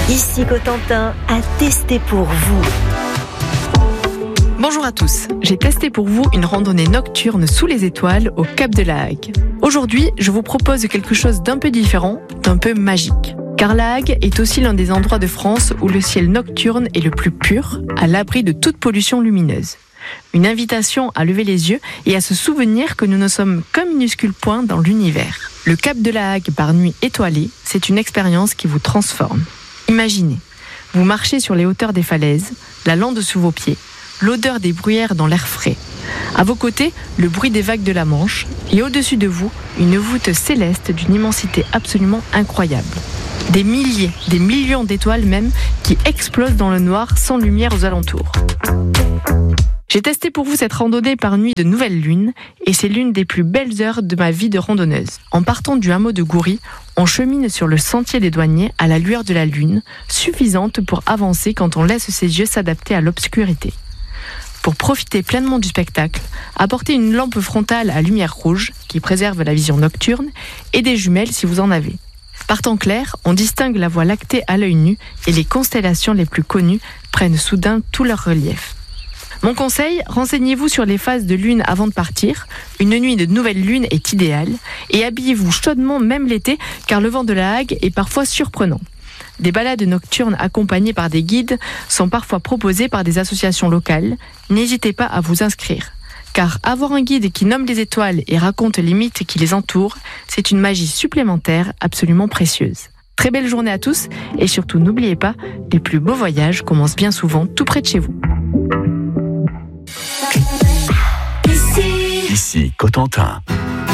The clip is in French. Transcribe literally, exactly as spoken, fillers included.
Ici Cotentin a testé pour vous. Bonjour à tous, j'ai testé pour vous une randonnée nocturne sous les étoiles au Cap de la Hague. Aujourd'hui, je vous propose quelque chose d'un peu différent, d'un peu magique. Car la Hague est aussi l'un des endroits de France où le ciel nocturne est le plus pur, à l'abri de toute pollution lumineuse. Une invitation à lever les yeux et à se souvenir que nous ne sommes qu'un minuscule point dans l'univers. Le Cap de la Hague par nuit étoilée, c'est une expérience qui vous transforme. Imaginez, vous marchez sur les hauteurs des falaises, la lande sous vos pieds, l'odeur des bruyères dans l'air frais. À vos côtés, le bruit des vagues de la Manche et au-dessus de vous, une voûte céleste d'une immensité absolument incroyable. Des milliers, des millions d'étoiles même qui explosent dans le noir sans lumière aux alentours. J'ai testé pour vous cette randonnée par nuit de nouvelle lune et c'est l'une des plus belles heures de ma vie de randonneuse. En partant du hameau de Goury, on chemine sur le sentier des douaniers à la lueur de la lune, suffisante pour avancer quand on laisse ses yeux s'adapter à l'obscurité. Pour profiter pleinement du spectacle, apportez une lampe frontale à lumière rouge qui préserve la vision nocturne et des jumelles si vous en avez. Par temps clair, on distingue la Voie lactée à l'œil nu et les constellations les plus connues prennent soudain tout leur relief. Mon conseil, renseignez-vous sur les phases de lune avant de partir. Une nuit de nouvelle lune est idéale et habillez-vous chaudement même l'été car le vent de la Hague est parfois surprenant. Des balades nocturnes accompagnées par des guides sont parfois proposées par des associations locales. N'hésitez pas à vous inscrire. Car avoir un guide qui nomme les étoiles et raconte les mythes qui les entourent, c'est une magie supplémentaire absolument précieuse. Très belle journée à tous et surtout n'oubliez pas, les plus beaux voyages commencent bien souvent tout près de chez vous. Ici Cotentin.